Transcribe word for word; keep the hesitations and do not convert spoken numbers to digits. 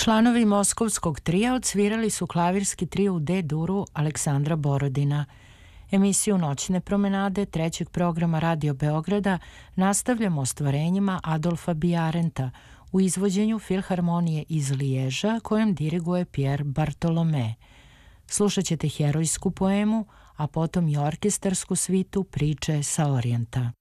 Članovi moskovskog trija odsvirali su klavirski trio u D-duru Aleksandra Borodina. Emisiju Noćne promenade trećeg programa Radio Beograda nastavljamo ostvarenjima Adolfa Bijarenta u izvođenju Filharmonije iz Liježa kojem diriguje Pierre Bartolome. Slušat ćete herojsku poemu, a potom i orkestarsku svitu Priče sa Orijenta.